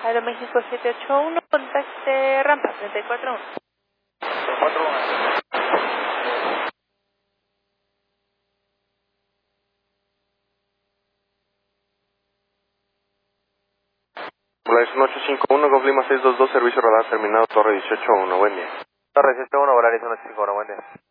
Aeroméxico 781, contacte rampa 341. 341. Población 851, Golf Lima 622, servicio radar terminado, Torre 181, buen día. Torre 181, Volaris 151, buen día.